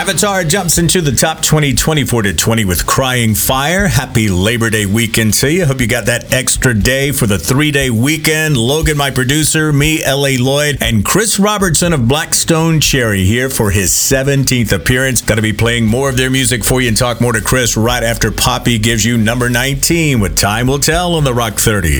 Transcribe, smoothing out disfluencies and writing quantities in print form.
Avatar jumps into the top 20, 24 to 20 with Crying Fire. Happy Labor Day weekend to you. Hope you got that extra day for the 3-day weekend. Logan, my producer, me, L.A. Lloyd, and Chris Robertson of Blackstone Cherry here for his 17th appearance. Going to be playing more of their music for you and talk more to Chris right after Poppy gives you number 19 with Time Will Tell on the Rock 30.